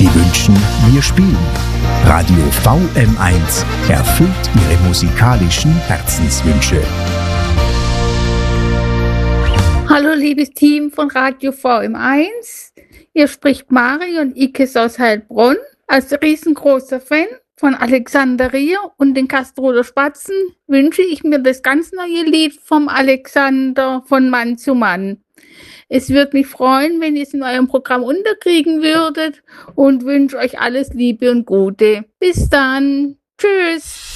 Sie wünschen, wir spielen. Radio VM1 erfüllt Ihre musikalischen Herzenswünsche. Hallo liebes Team von Radio VM1. Hier spricht Marion Ickes aus Heilbronn. Als riesengroßer Fan von Alexander Rier und den Castroder Spatzen wünsche ich mir das ganz neue Lied vom Alexander von Mann zu Mann. Es würde mich freuen, wenn ihr es in eurem Programm unterkriegen würdet und wünsche euch alles Liebe und Gute. Bis dann. Tschüss.